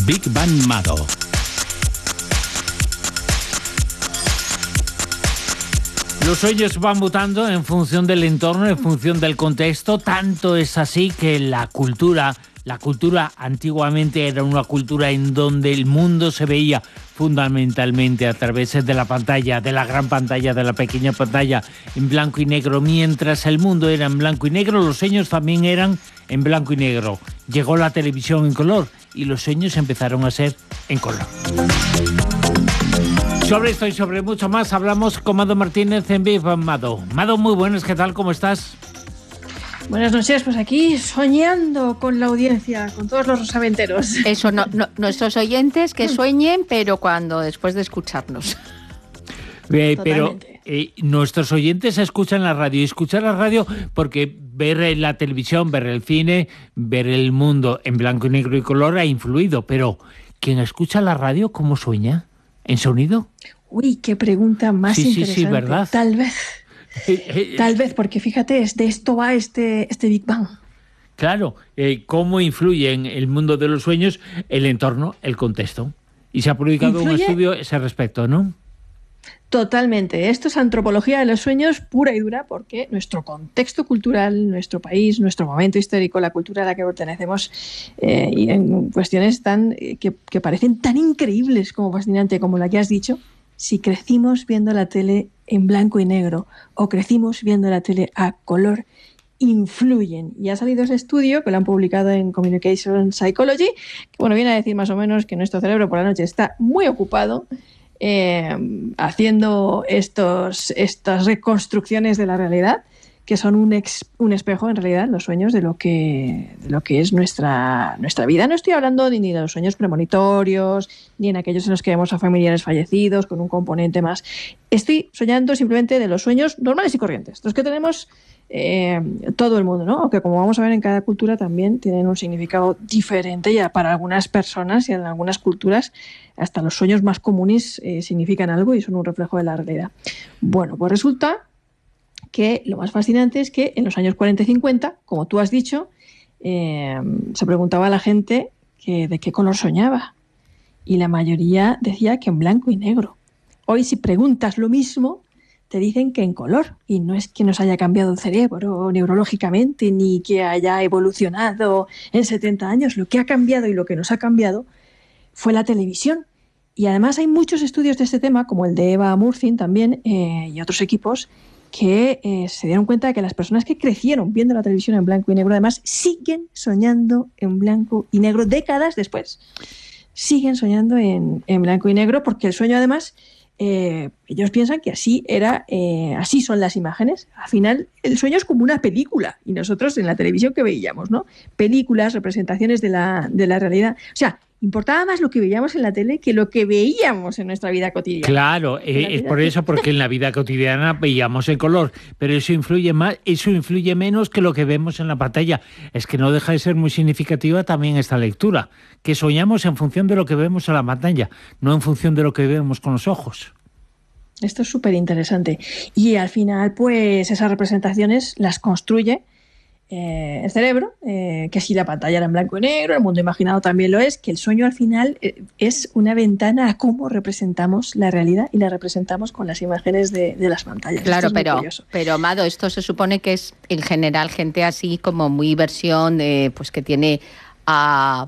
Big Bang Mado. Los sueños van mutando en función del entorno, en función del contexto. Tanto es así que la cultura antiguamente era una cultura en donde el mundo se veía fundamentalmente a través de la pantalla, de la gran pantalla, de la pequeña pantalla, en blanco y negro. Mientras el mundo era en blanco y negro, los sueños también eran en blanco y negro. Llegó la televisión en color y los sueños empezaron a ser en color. Sobre esto y sobre mucho más hablamos con Mado Martínez en Big Bang Mado. Mado, muy buenas, ¿qué tal? ¿Cómo estás? Buenas noches, pues aquí soñando con la audiencia, con todos los rosaventeros. Eso, no, nuestros oyentes que sueñen, pero después de escucharnos. Pero nuestros oyentes escuchan la radio, y escuchar la radio porque ver la televisión, ver el cine, ver el mundo en blanco y negro y color ha influido, pero quien escucha la radio, ¿cómo sueña? ¿En sonido? Uy, qué pregunta más interesante. Sí, ¿verdad? Tal vez, porque fíjate, de esto va este Big Bang. Claro, cómo influye en el mundo de los sueños el entorno, el contexto. Y se ha publicado un estudio a ese respecto, ¿no? Totalmente. Esto es antropología de los sueños pura y dura, porque nuestro contexto cultural, nuestro país, nuestro momento histórico, la cultura a la que pertenecemos, y en cuestiones que parecen tan increíbles como fascinante como la que has dicho, si crecimos viendo la tele en blanco y negro o crecimos viendo la tele a color, influyen. Y ha salido ese estudio que lo han publicado en Communication Psychology, que viene a decir más o menos que nuestro cerebro por la noche está muy ocupado haciendo estas reconstrucciones de la realidad, que son un espejo en realidad, los sueños, de lo que es nuestra vida. No estoy hablando ni de los sueños premonitorios, ni en aquellos en los que vemos a familiares fallecidos con un componente más. Estoy soñando simplemente de los sueños normales y corrientes, los que tenemos todo el mundo, ¿no? Aunque como vamos a ver en cada cultura también tienen un significado diferente, ya para algunas personas y en algunas culturas hasta los sueños más comunes significan algo y son un reflejo de la realidad. Bueno, pues resulta que lo más fascinante es que en los años 40 y 50, como tú has dicho, se preguntaba a la gente de qué color soñaba y la mayoría decía que en blanco y negro. Hoy si preguntas lo mismo te dicen que en color, y no es que nos haya cambiado el cerebro neurológicamente ni que haya evolucionado en 70 años. Lo que ha cambiado y lo que nos ha cambiado fue la televisión. Y además hay muchos estudios de este tema, como el de Eva Murthin también, y otros equipos, que se dieron cuenta de que las personas que crecieron viendo la televisión en blanco y negro, además, siguen soñando en blanco y negro décadas después. Siguen soñando en blanco y negro porque el sueño, además, ellos piensan que así son las imágenes. Al final, el sueño es como una película, y nosotros en la televisión que veíamos, ¿no? Películas, representaciones de la realidad. O sea, importaba más lo que veíamos en la tele que lo que veíamos en nuestra vida cotidiana. Claro, es por eso, porque en la vida cotidiana veíamos en color, pero eso influye menos que lo que vemos en la pantalla. Es que no deja de ser muy significativa también esta lectura, que soñamos en función de lo que vemos en la pantalla, no en función de lo que vemos con los ojos. Esto es súper interesante. Y al final, pues esas representaciones las construye el cerebro, que si la pantalla era en blanco y negro, el mundo imaginado también lo es, que el sueño al final es una ventana a cómo representamos la realidad y la representamos con las imágenes de las pantallas. Claro, pero Mado, esto se supone que es en general gente así como muy versión de, pues que tiene a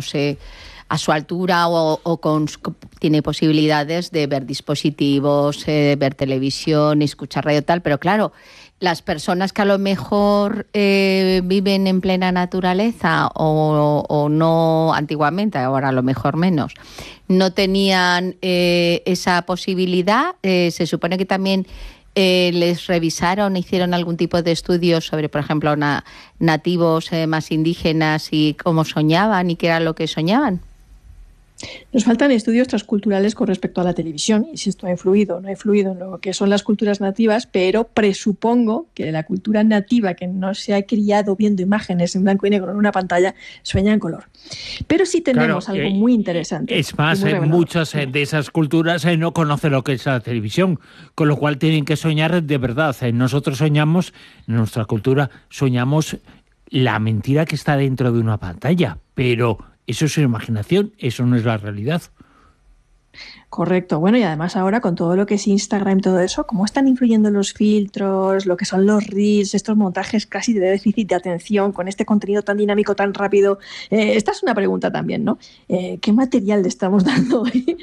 su altura tiene posibilidades de ver dispositivos, ver televisión, escuchar radio tal, pero claro, las personas que a lo mejor viven en plena naturaleza o no antiguamente, ahora a lo mejor menos, no tenían esa posibilidad, se supone que también les revisaron, hicieron algún tipo de estudios sobre, por ejemplo, nativos más indígenas y cómo soñaban y qué era lo que soñaban. Nos faltan estudios transculturales con respecto a la televisión y si esto ha influido o no ha influido en lo que son las culturas nativas, pero presupongo que la cultura nativa que no se ha criado viendo imágenes en blanco y negro en una pantalla sueña en color. Pero sí tenemos algo muy interesante. Es más, muchas de esas culturas no conocen lo que es la televisión, con lo cual tienen que soñar de verdad. Nosotros soñamos, en nuestra cultura, soñamos la mentira que está dentro de una pantalla, pero Eso es imaginación, eso no es la realidad. Correcto. Bueno, y además ahora con todo lo que es Instagram y todo eso, ¿cómo están influyendo los filtros, lo que son los reels, estos montajes casi de déficit de atención con este contenido tan dinámico, tan rápido? Esta es una pregunta también, ¿no? ¿Qué material le estamos dando hoy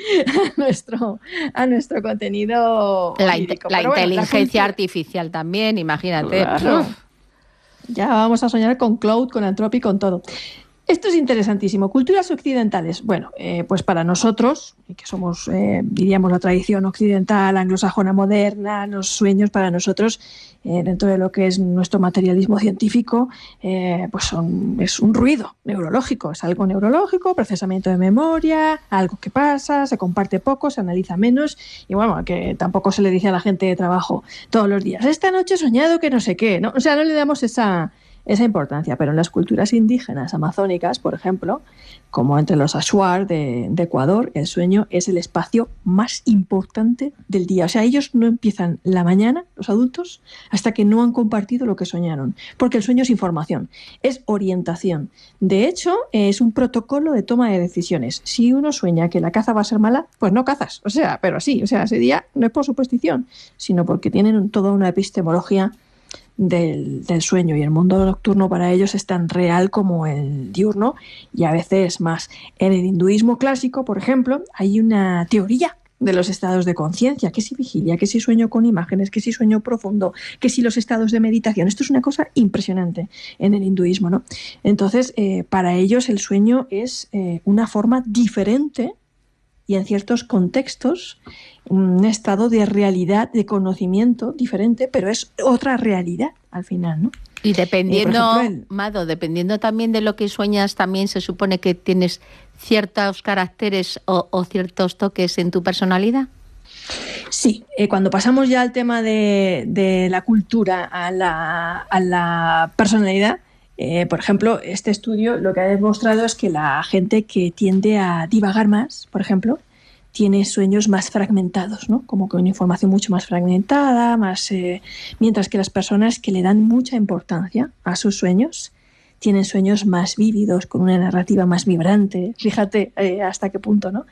a nuestro contenido onírico? La inteligencia artificial también, imagínate. Claro. Ya vamos a soñar con Cloud, con Anthropic, con todo. Esto es interesantísimo. Culturas occidentales. Bueno, pues para nosotros, que somos, diríamos, la tradición occidental, anglosajona moderna, los sueños para nosotros, dentro de lo que es nuestro materialismo científico, pues es un ruido neurológico. Es algo neurológico, procesamiento de memoria, algo que pasa, se comparte poco, se analiza menos y bueno, que tampoco se le dice a la gente de trabajo todos los días, esta noche he soñado que no sé qué, ¿no? O sea, no le damos esa importancia, pero en las culturas indígenas amazónicas, por ejemplo, como entre los Ashuar de Ecuador, el sueño es el espacio más importante del día. O sea, ellos no empiezan la mañana, los adultos, hasta que no han compartido lo que soñaron, porque el sueño es información, es orientación. De hecho, es un protocolo de toma de decisiones. Si uno sueña que la caza va a ser mala, pues no cazas. O sea, pero así, o sea, ese día no es por superstición, sino porque tienen toda una epistemología del sueño, y el mundo nocturno para ellos es tan real como el diurno y a veces más. En el hinduismo clásico, por ejemplo, hay una teoría de los estados de conciencia, que si vigilia, que si sueño con imágenes, que si sueño profundo, que si los estados de meditación. Esto es una cosa impresionante en el hinduismo, ¿no? Entonces, para ellos el sueño es una forma diferente y en ciertos contextos un estado de realidad, de conocimiento diferente, pero es otra realidad al final, ¿no? Y dependiendo, Mado, dependiendo también de lo que sueñas, también se supone que tienes ciertos caracteres o ciertos toques en tu personalidad. Sí, cuando pasamos ya al tema de la cultura a la personalidad, por ejemplo, este estudio lo que ha demostrado es que la gente que tiende a divagar más, por ejemplo, tiene sueños más fragmentados, ¿no? Como con información mucho más fragmentada, mientras que las personas que le dan mucha importancia a sus sueños tienen sueños más vívidos, con una narrativa más vibrante, fíjate hasta qué punto, ¿no?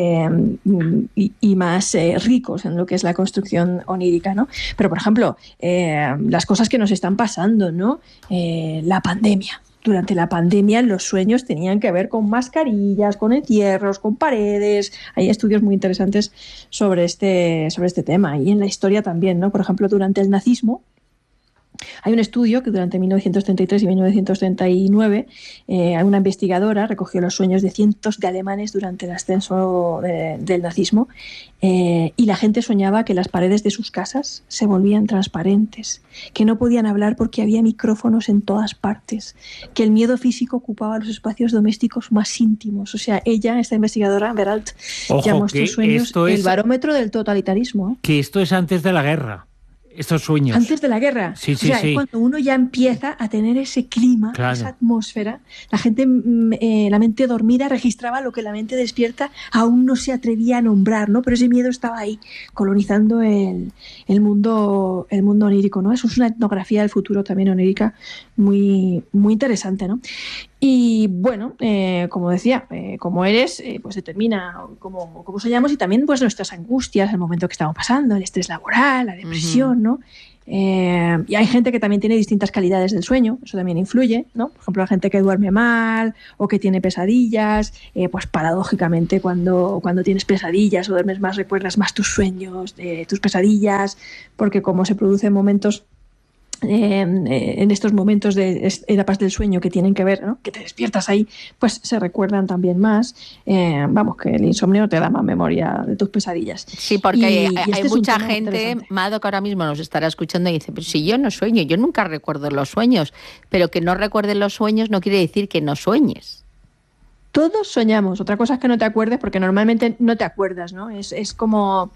Y más ricos en lo que es la construcción onírica, ¿no? Pero, por ejemplo, las cosas que nos están pasando, ¿no? La pandemia. Durante la pandemia los sueños tenían que ver con mascarillas, con encierros, con paredes. Hay estudios muy interesantes sobre este tema. Y en la historia también, ¿no? Por ejemplo, durante el nazismo, hay un estudio que durante 1933 y 1939 una investigadora recogió los sueños de cientos de alemanes durante el ascenso del nazismo y la gente soñaba que las paredes de sus casas se volvían transparentes, que no podían hablar porque había micrófonos en todas partes, que el miedo físico ocupaba los espacios domésticos más íntimos. O sea, esta investigadora, Beralt, llamó a estos sueños el barómetro del totalitarismo. Que esto es antes de la guerra. Estos sueños. Antes de la guerra. Sí, o sea, sí. Es cuando uno ya empieza a tener ese clima, claro, esa atmósfera. La gente, la mente dormida registraba lo que la mente despierta aún no se atrevía a nombrar, ¿no? Pero ese miedo estaba ahí, colonizando el mundo onírico, ¿no? Eso es una etnografía del futuro también onírica muy, muy interesante, ¿no? Y bueno, como decía, como eres, pues determina cómo soñamos y también pues nuestras angustias, el momento que estamos pasando, el estrés laboral, la depresión, ¿no? Y hay gente que también tiene distintas calidades del sueño, eso también influye, ¿no? Por ejemplo, la gente que duerme mal o que tiene pesadillas, pues paradójicamente cuando tienes pesadillas o duermes más, recuerdas más tus sueños, tus pesadillas, porque como se producen momentos en estos momentos de etapas del sueño que tienen que ver, ¿no? Que te despiertas ahí, pues se recuerdan también más. Vamos, que el insomnio te da más memoria de tus pesadillas. Sí, porque hay mucha gente, Mado, que ahora mismo nos estará escuchando y dice, pero si yo no sueño, yo nunca recuerdo los sueños, pero que no recuerdes los sueños no quiere decir que no sueñes. Todos soñamos, otra cosa es que no te acuerdes, porque normalmente no te acuerdas, ¿no? Es como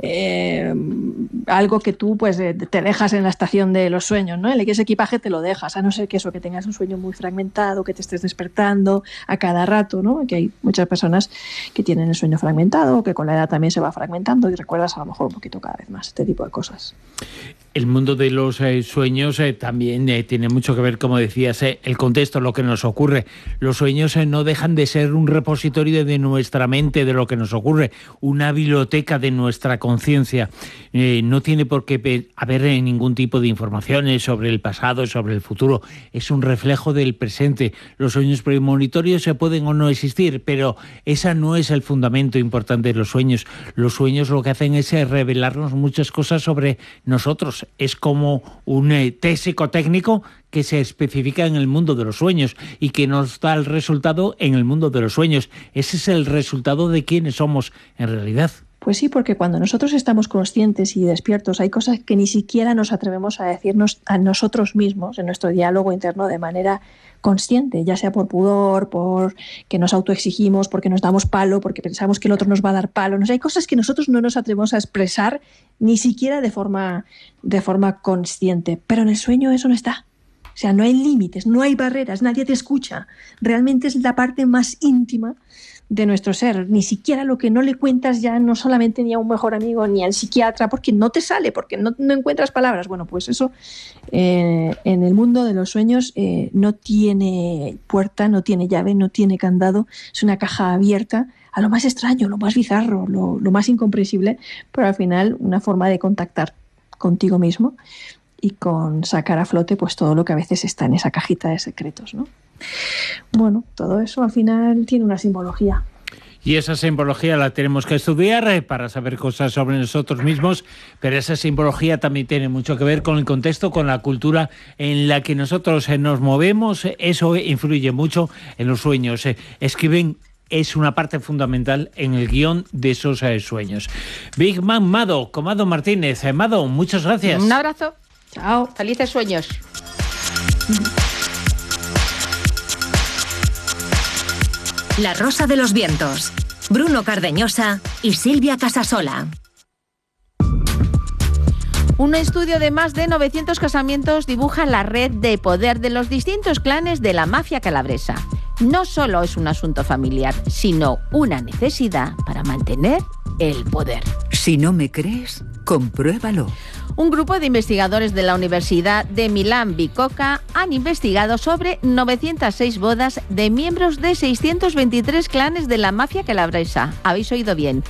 algo que tú pues te dejas en la estación de los sueños, ¿no? Ese equipaje te lo dejas, a no ser que tengas un sueño muy fragmentado, que te estés despertando a cada rato, ¿no? Que hay muchas personas que tienen el sueño fragmentado, que con la edad también se va fragmentando y recuerdas a lo mejor un poquito cada vez más este tipo de cosas. El mundo de los sueños también tiene mucho que ver, como decías, el contexto, lo que nos ocurre. Los sueños no dejan de ser un repositorio de nuestra mente, de lo que nos ocurre, una biblioteca de nuestra conciencia. No tiene por qué haber ningún tipo de informaciones sobre el pasado, sobre el futuro. Es un reflejo del presente. Los sueños premonitorios se pueden o no existir, pero ese no es el fundamento importante de los sueños. Los sueños lo que hacen es revelarnos muchas cosas sobre nosotros. Es como un test psicotécnico que se especifica en el mundo de los sueños y que nos da el resultado en el mundo de los sueños. Ese es el resultado de quiénes somos en realidad. Pues sí, porque cuando nosotros estamos conscientes y despiertos, hay cosas que ni siquiera nos atrevemos a decirnos a nosotros mismos en nuestro diálogo interno de manera consciente, ya sea por pudor, por que nos autoexigimos, porque nos damos palo, porque pensamos que el otro nos va a dar palo. No sé, hay cosas que nosotros no nos atrevemos a expresar ni siquiera de forma consciente, pero en el sueño eso no está. O sea, no hay límites, no hay barreras, nadie te escucha. Realmente es la parte más íntima de nuestro ser. Ni siquiera lo que no le cuentas ya, no solamente ni a un mejor amigo ni al psiquiatra, porque no te sale, porque no encuentras palabras. Bueno, pues eso en el mundo de los sueños no tiene puerta, no tiene llave, no tiene candado. Es una caja abierta a lo más extraño, lo más bizarro, lo más incomprensible, pero al final una forma de contactar contigo mismo y con sacar a flote pues todo lo que a veces está en esa cajita de secretos, ¿no? Bueno, todo eso al final tiene una simbología. Y esa simbología la tenemos que estudiar para saber cosas sobre nosotros mismos, pero esa simbología también tiene mucho que ver con el contexto, con la cultura en la que nosotros nos movemos. Eso influye mucho en los sueños. Escriben es una parte fundamental en el guión de esos sueños. Big Man Mado, con Mado Martínez. Mado, muchas gracias. Un abrazo. Chao. Felices sueños. La Rosa de los Vientos. Bruno Cardeñosa y Silvia Casasola. Un estudio de más de 900 casamientos dibuja la red de poder de los distintos clanes de la mafia calabresa. No solo es un asunto familiar, sino una necesidad para mantener el poder. Si no me crees, compruébalo. Un grupo de investigadores de la Universidad de Milán Bicocca han investigado sobre 906 bodas de miembros de 623 clanes de la mafia calabresa. ¿Habéis oído bien?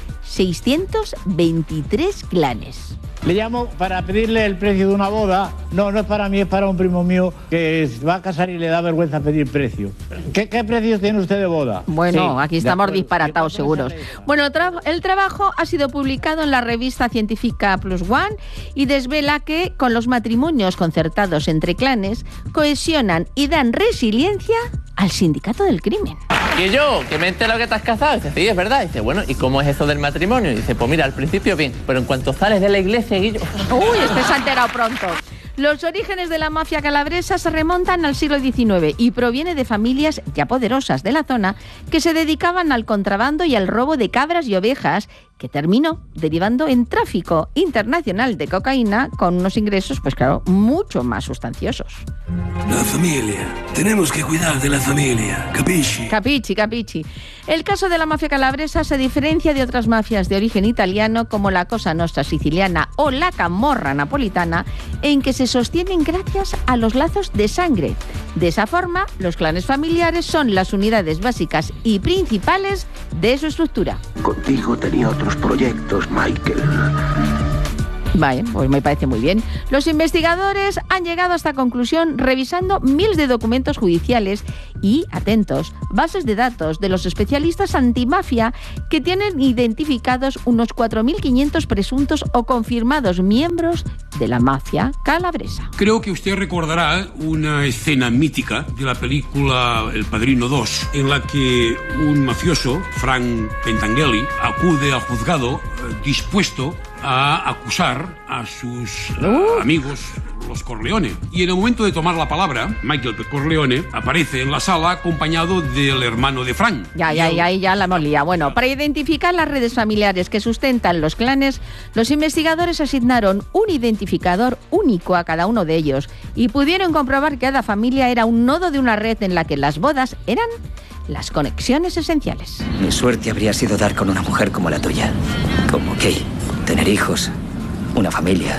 623 clanes. Le llamo para pedirle el precio de una boda. No es para mí, es para un primo mío que va a casar y le da vergüenza pedir precio. ¿Qué precios tiene usted de boda? Bueno, sí, aquí estamos disparatados seguros. Bueno, el trabajo ha sido publicado en la revista científica Plus One y desvela que con los matrimonios concertados entre clanes cohesionan y dan resiliencia al sindicato del crimen. Y yo, que me entero que te has casado, dice, sí, es verdad. Dice, bueno, ¿y cómo es eso del matrimonio? Dice, pues mira, al principio bien, pero en cuanto sales de la iglesia, Guillo... Uy, este se ha enterado pronto. Los orígenes de la mafia calabresa se remontan al siglo XIX y proviene de familias ya poderosas de la zona que se dedicaban al contrabando y al robo de cabras y ovejas, que terminó derivando en tráfico internacional de cocaína con unos ingresos, pues claro, mucho más sustanciosos. La familia. Tenemos que cuidar de la familia. ¿Capisci? Capisci. El caso de la mafia calabresa se diferencia de otras mafias de origen italiano como la Cosa Nostra siciliana o la Camorra napolitana, en que se sostienen gracias a los lazos de sangre. De esa forma, los clanes familiares son las unidades básicas y principales de su estructura. Contigo tenía otros proyectos, Michael. Vale, pues me parece muy bien. Los investigadores han llegado a esta conclusión revisando miles de documentos judiciales y, atentos, bases de datos de los especialistas antimafia que tienen identificados unos 4.500 presuntos o confirmados miembros de la mafia calabresa. Creo que usted recordará una escena mítica de la película El Padrino 2, en la que un mafioso, Frank Pentangeli, acude al juzgado dispuesto a acusar a sus amigos, los Corleone. Y en el momento de tomar la palabra, Michael Corleone aparece en la sala acompañado del hermano de Frank. Ya la hemos liado. Bueno, para identificar las redes familiares que sustentan los clanes, los investigadores asignaron un identificador único a cada uno de ellos y pudieron comprobar que cada familia era un nodo de una red en la que las bodas eran las conexiones esenciales. Mi suerte habría sido dar con una mujer como la tuya, como Kay, tener hijos, una familia.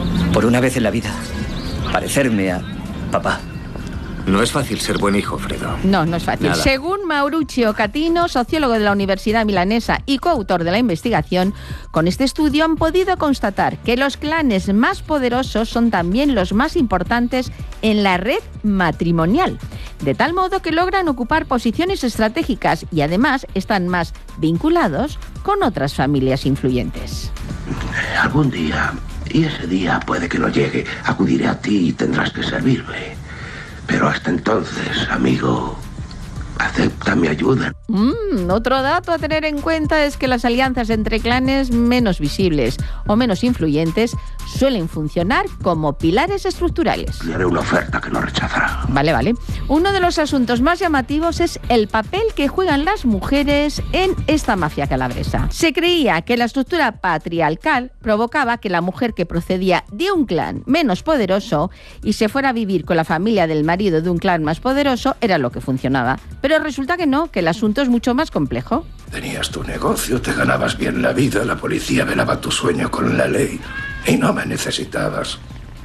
Por una vez en la vida, parecerme a papá. No es fácil ser buen hijo, Fredo. No, no es fácil. Nada. Según Mauricio Catino, sociólogo de la Universidad Milanesa y coautor de la investigación, con este estudio han podido constatar que los clanes más poderosos son también los más importantes en la red matrimonial, de tal modo que logran ocupar posiciones estratégicas y además están más vinculados con otras familias influyentes. Algún día, y ese día puede que no llegue, acudiré a ti y tendrás que servirme. Pero hasta entonces, amigo, acepta mi ayuda. Otro dato a tener en cuenta es que las alianzas entre clanes menos visibles o menos influyentes suelen funcionar como pilares estructurales. Le haré una oferta que no rechazará. Vale. Uno de los asuntos más llamativos es el papel que juegan las mujeres en esta mafia calabresa. Se creía que la estructura patriarcal provocaba que la mujer que procedía de un clan menos poderoso y se fuera a vivir con la familia del marido de un clan más poderoso era lo que funcionaba. Pero resulta que no, que el asunto es mucho más complejo. Tenías tu negocio, te ganabas bien la vida, la policía velaba tu sueño con la ley y no me necesitabas.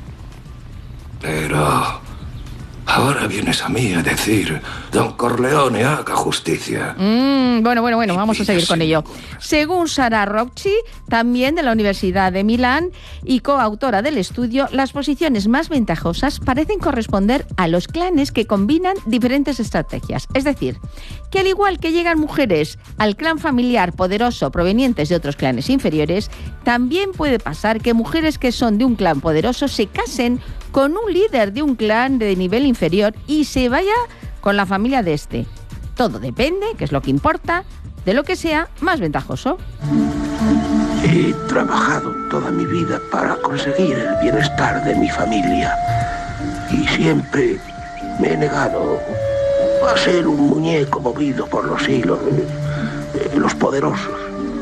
Pero ahora vienes a mí a decir, Don Corleone, haga justicia. Bueno, vamos a seguir con ello. Según Sara Rocci, también de la Universidad de Milán y coautora del estudio, las posiciones más ventajosas parecen corresponder a los clanes que combinan diferentes estrategias. Es decir, que al igual que llegan mujeres al clan familiar poderoso provenientes de otros clanes inferiores, también puede pasar que mujeres que son de un clan poderoso se casen con un líder de un clan de nivel inferior y se vaya con la familia de este. Todo depende, que es lo que importa, de lo que sea más ventajoso. He trabajado toda mi vida para conseguir el bienestar de mi familia y siempre me he negado a ser un muñeco movido por los hilos de los poderosos.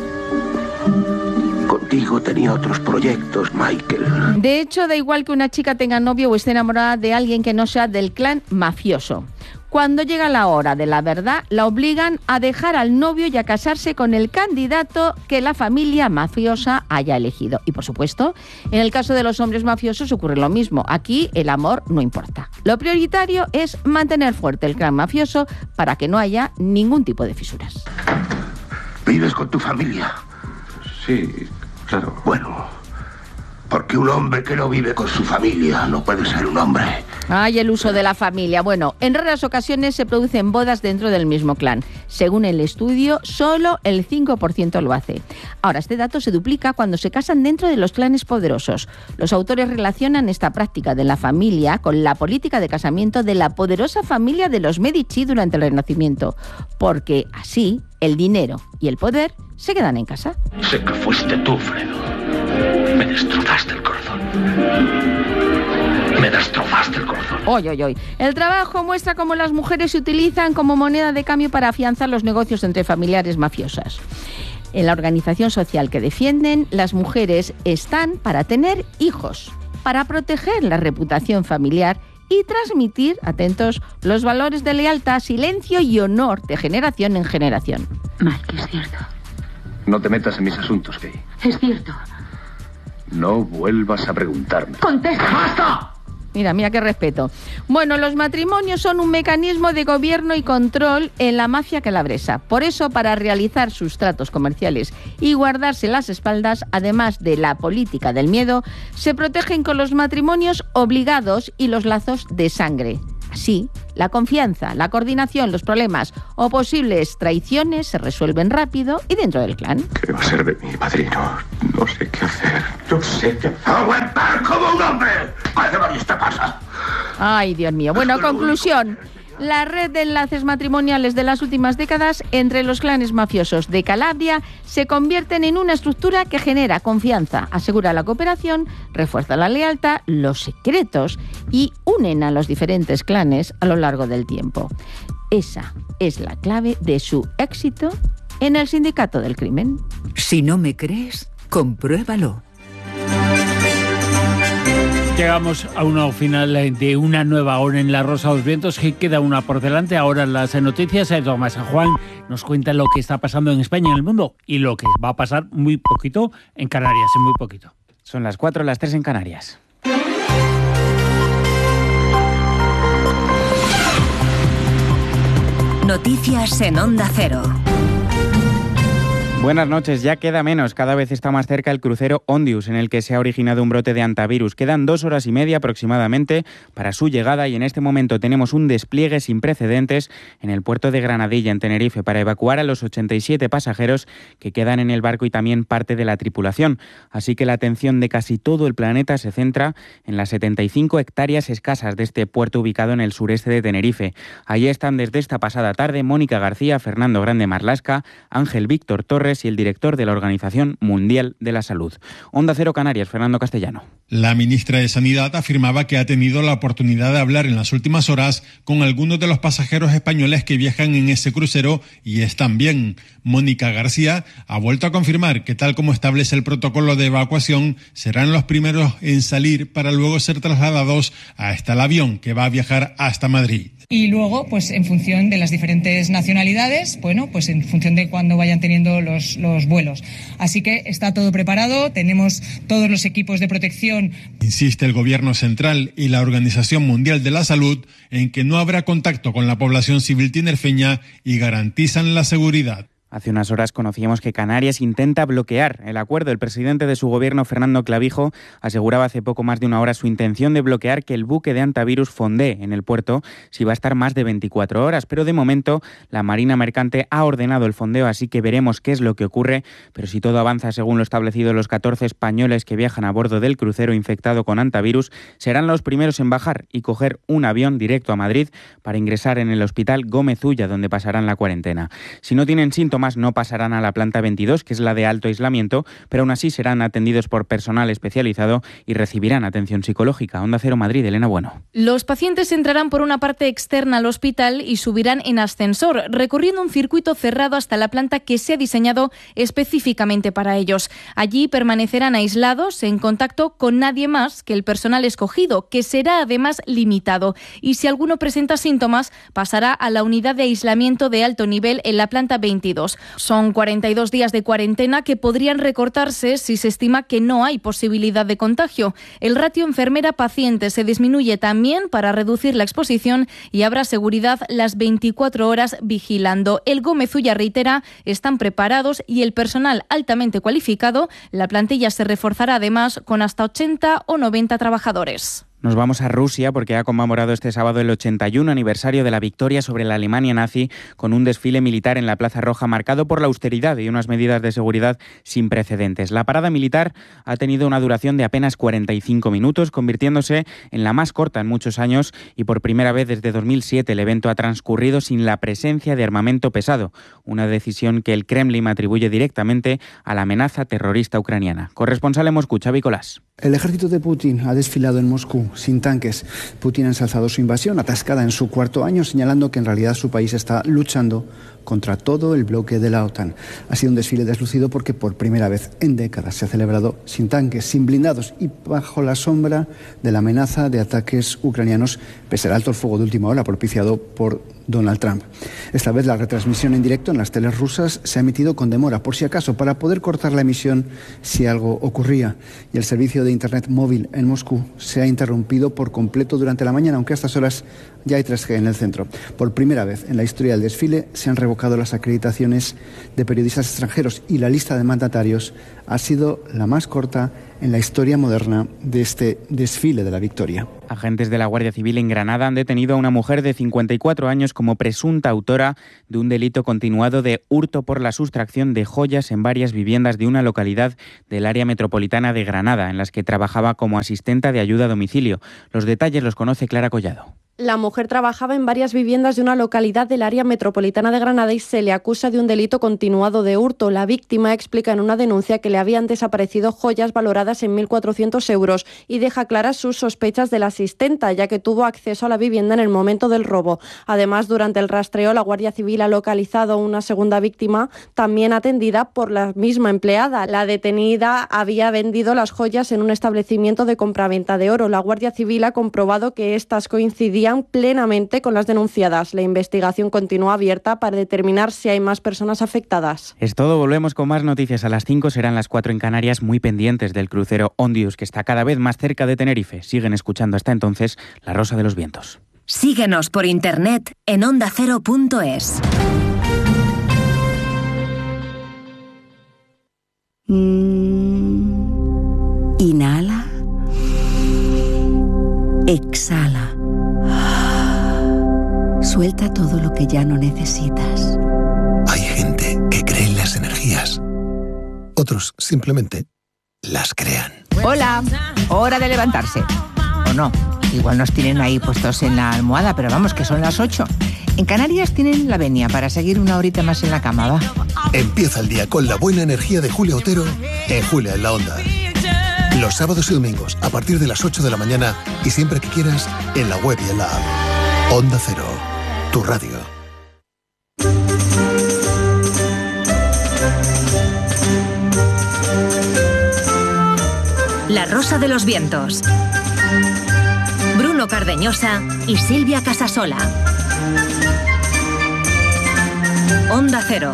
Contigo tenía otros proyectos, Michael. De hecho, da igual que una chica tenga novio o esté enamorada de alguien que no sea del clan mafioso. Cuando llega la hora de la verdad, la obligan a dejar al novio y a casarse con el candidato que la familia mafiosa haya elegido. Y por supuesto, en el caso de los hombres mafiosos ocurre lo mismo. Aquí el amor no importa. Lo prioritario es mantener fuerte el clan mafioso para que no haya ningún tipo de fisuras. ¿Vives con tu familia? Sí, claro. Bueno, porque un hombre que no vive con su familia no puede ser un hombre. Ay, el uso de la familia. Bueno, en raras ocasiones se producen bodas dentro del mismo clan. Según el estudio, solo el 5% lo hace. Ahora, este dato se duplica cuando se casan dentro de los clanes poderosos. Los autores relacionan esta práctica de la familia con la política de casamiento de la poderosa familia de los Medici durante el Renacimiento, porque así el dinero y el poder se quedan en casa. Sé que fuiste tú, Fredo. Me destrozaste el corazón. Me destrozaste el corazón. Oy. El trabajo muestra cómo las mujeres se utilizan como moneda de cambio para afianzar los negocios entre familiares mafiosas. En la organización social que defienden, las mujeres están para tener hijos, para proteger la reputación familiar y transmitir, atentos, los valores de lealtad, silencio y honor de generación en generación. Mike, es cierto. No te metas en mis asuntos, Kay. Es cierto. No vuelvas a preguntarme. ¡Contesta! ¡Basta! Mira qué respeto. Bueno, los matrimonios son un mecanismo de gobierno y control en la mafia calabresa. Por eso, para realizar sus tratos comerciales y guardarse las espaldas, además de la política del miedo, se protegen con los matrimonios obligados y los lazos de sangre. Así, la confianza, la coordinación, los problemas o posibles traiciones se resuelven rápido y dentro del clan. ¿Qué va a ser de mí, padrino? No sé qué hacer. No sé qué hacer. ¡Aguantar como un hombre! ¿Qué demonios te pasa? Ay, Dios mío. Bueno, conclusión. La red de enlaces matrimoniales de las últimas décadas entre los clanes mafiosos de Calabria se convierten en una estructura que genera confianza, asegura la cooperación, refuerza la lealtad, los secretos y unen a los diferentes clanes a lo largo del tiempo. Esa es la clave de su éxito en el sindicato del crimen. Si no me crees, compruébalo. Llegamos a una final de una nueva hora en La Rosa de los Vientos, que queda una por delante. Ahora las noticias. Tomás Juan nos cuenta lo que está pasando en España y en el mundo y lo que va a pasar muy poquito en Canarias, en muy poquito. Son las 4, las 3 en Canarias. Noticias en Onda Cero. Buenas noches, ya queda menos, cada vez está más cerca el crucero Ondius, en el que se ha originado un brote de hantavirus. Quedan 2 horas y media aproximadamente para su llegada y en este momento tenemos un despliegue sin precedentes en el puerto de Granadilla, en Tenerife, para evacuar a los 87 pasajeros que quedan en el barco y también parte de la tripulación. Así que la atención de casi todo el planeta se centra en las 75 hectáreas escasas de este puerto ubicado en el sureste de Tenerife. Allí están desde esta pasada tarde Mónica García, Fernando Grande Marlasca, Ángel Víctor Torres y el director de la Organización Mundial de la Salud. Onda Cero Canarias, Fernando Castellano. La ministra de Sanidad afirmaba que ha tenido la oportunidad de hablar en las últimas horas con algunos de los pasajeros españoles que viajan en ese crucero y están bien. Mónica García ha vuelto a confirmar que, tal como establece el protocolo de evacuación, serán los primeros en salir para luego ser trasladados hasta el avión que va a viajar hasta Madrid. Y luego, pues en función de las diferentes nacionalidades, pues en función de cuándo vayan teniendo los vuelos. Así que está todo preparado, tenemos todos los equipos de protección. Insiste el Gobierno central y la Organización Mundial de la Salud en que no habrá contacto con la población civil tinerfeña y garantizan la seguridad. Hace unas horas conocíamos que Canarias intenta bloquear el acuerdo. El presidente de su gobierno, Fernando Clavijo, aseguraba hace poco más de una hora su intención de bloquear que el buque de hantavirus fondee en el puerto si va a estar más de 24 horas. Pero de momento la Marina Mercante ha ordenado el fondeo, así que veremos qué es lo que ocurre. Pero si todo avanza según lo establecido, los 14 españoles que viajan a bordo del crucero infectado con hantavirus serán los primeros en bajar y coger un avión directo a Madrid para ingresar en el Hospital Gómez Ulla, donde pasarán la cuarentena. Si no tienen síntomas, no pasarán a la planta 22, que es la de alto aislamiento, pero aún así serán atendidos por personal especializado y recibirán atención psicológica. Onda Cero Madrid, Elena Bueno. Los pacientes entrarán por una parte externa al hospital y subirán en ascensor, recorriendo un circuito cerrado hasta la planta que se ha diseñado específicamente para ellos. Allí permanecerán aislados, en contacto con nadie más que el personal escogido, que será además limitado. Y si alguno presenta síntomas, pasará a la unidad de aislamiento de alto nivel en la planta 22. Son 42 días de cuarentena que podrían recortarse si se estima que no hay posibilidad de contagio. El ratio enfermera-paciente se disminuye también para reducir la exposición y habrá seguridad las 24 horas vigilando. El Gómez Ulla reitera, están preparados y el personal altamente cualificado. La plantilla se reforzará además con hasta 80 o 90 trabajadores. Nos vamos a Rusia porque ha conmemorado este sábado el 81 aniversario de la victoria sobre la Alemania nazi con un desfile militar en la Plaza Roja marcado por la austeridad y unas medidas de seguridad sin precedentes. La parada militar ha tenido una duración de apenas 45 minutos, convirtiéndose en la más corta en muchos años y por primera vez desde 2007 el evento ha transcurrido sin la presencia de armamento pesado, una decisión que el Kremlin atribuye directamente a la amenaza terrorista ucraniana. Corresponsal en Moscú, Xavi Colás. El ejército de Putin ha desfilado en Moscú sin tanques. Putin ha ensalzado su invasión, atascada en su cuarto año, señalando que en realidad su país está luchando contra todo el bloque de la OTAN. Ha sido un desfile deslucido porque por primera vez en décadas se ha celebrado sin tanques, sin blindados y bajo la sombra de la amenaza de ataques ucranianos, pese al alto el fuego de última hora propiciado por Donald Trump. Esta vez la retransmisión en directo en las teles rusas se ha emitido con demora, por si acaso, para poder cortar la emisión si algo ocurría. Y el servicio de Internet móvil en Moscú se ha interrumpido por completo durante la mañana, aunque a estas horas ya hay 3G en el centro. Por primera vez en la historia del desfile se han revocado las acreditaciones de periodistas extranjeros y la lista de mandatarios ha sido la más corta en la historia moderna de este desfile de la victoria. Agentes de la Guardia Civil en Granada han detenido a una mujer de 54 años como presunta autora de un delito continuado de hurto por la sustracción de joyas en varias viviendas de una localidad del área metropolitana de Granada, en las que trabajaba como asistenta de ayuda a domicilio. Los detalles los conoce Clara Collado. La mujer trabajaba en varias viviendas de una localidad del área metropolitana de Granada y se le acusa de un delito continuado de hurto. La víctima explica en una denuncia que le habían desaparecido joyas valoradas en 1.400 euros y deja claras sus sospechas de la asistenta, ya que tuvo acceso a la vivienda en el momento del robo. Además, durante el rastreo, la Guardia Civil ha localizado una segunda víctima, también atendida por la misma empleada. La detenida había vendido las joyas en un establecimiento de compraventa de oro. La Guardia Civil ha comprobado que estas coincidían confían plenamente con las denunciadas. La investigación continúa abierta para determinar si hay más personas afectadas. Es todo, volvemos con más noticias a las 5, serán las 4 en Canarias, muy pendientes del crucero Ondius, que está cada vez más cerca de Tenerife. Siguen escuchando hasta entonces La Rosa de los Vientos. Síguenos por internet en ondacero.es. Inhala. Exhala. Suelta todo lo que ya no necesitas. Hay gente que cree en las energías. Otros simplemente las crean. Hola, hora de levantarse. ¿O no? Igual nos tienen ahí puestos en la almohada, pero vamos, que son las 8. En Canarias tienen la venia para seguir una horita más en la cama, ¿va? Empieza el día con la buena energía de Julia Otero en Julia en la Onda. Los sábados y domingos a partir de las 8 de la mañana y siempre que quieras en la web y en la app. Onda Cero, tu radio. La Rosa de los Vientos. Bruno Cardeñosa y Silvia Casasola. Onda Cero.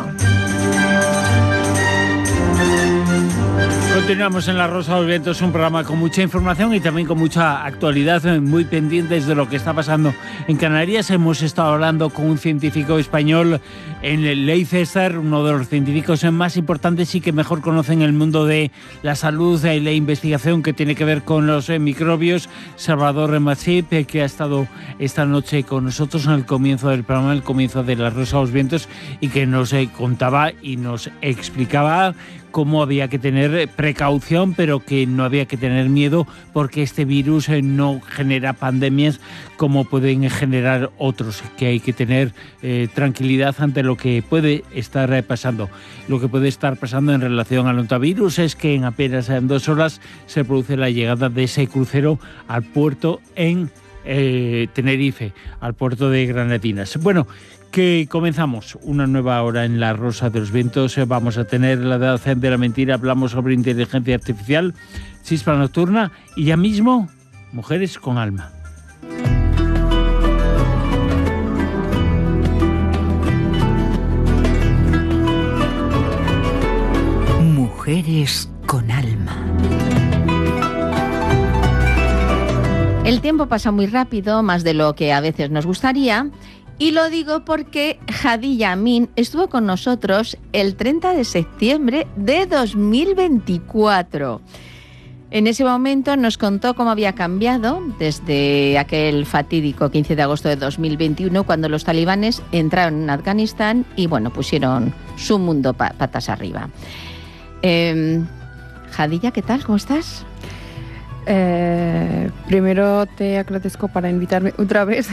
Continuamos en La Rosa de los Vientos, un programa con mucha información y también con mucha actualidad, muy pendientes de lo que está pasando en Canarias. Hemos estado hablando con un científico español en Leicester, uno de los científicos más importantes y que mejor conocen el mundo de la salud y la investigación que tiene que ver con los microbios, Salvador Masip, que ha estado esta noche con nosotros en el comienzo del programa, el comienzo de La Rosa de los Vientos, y que nos contaba y nos explicaba cómo había que tener precaución, pero que no había que tener miedo porque este virus no genera pandemias como pueden generar otros, que hay que tener tranquilidad ante lo que puede estar pasando. Lo que puede estar pasando en relación al norovirus es que en apenas 2 horas se produce la llegada de ese crucero al puerto en Tenerife, al puerto de Granadinas. Bueno, que comenzamos una nueva hora en La Rosa de los Vientos. Vamos a tener la edad de la mentira, hablamos sobre inteligencia artificial, chispa nocturna y ya mismo mujeres con alma. Mujeres con alma. El tiempo pasa muy rápido, más de lo que a veces nos gustaría. Y lo digo porque Hadilla Amin estuvo con nosotros el 30 de septiembre de 2024. En ese momento nos contó cómo había cambiado desde aquel fatídico 15 de agosto de 2021, cuando los talibanes entraron en Afganistán y, bueno, pusieron su mundo patas arriba. Hadilla, ¿qué tal? ¿Cómo estás? Primero te agradezco para invitarme otra vez.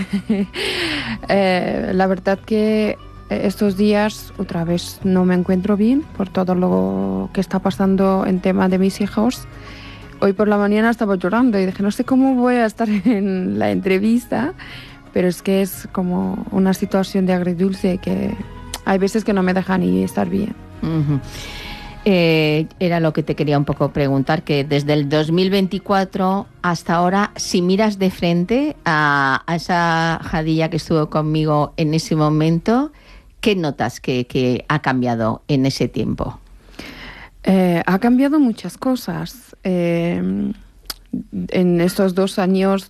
La verdad que estos días otra vez no me encuentro bien por todo lo que está pasando en tema de mis hijos. Hoy por la mañana estaba llorando y dije, no sé cómo voy a estar en la entrevista, pero es que es como una situación de agridulce que hay veces que no me deja ni estar bien. Uh-huh. Era lo que te quería un poco preguntar, que desde el 2024 hasta ahora, si miras de frente a esa Hadilla que estuvo conmigo en ese momento, ¿qué notas que ha cambiado en ese tiempo? Ha cambiado muchas cosas. En estos 2 años,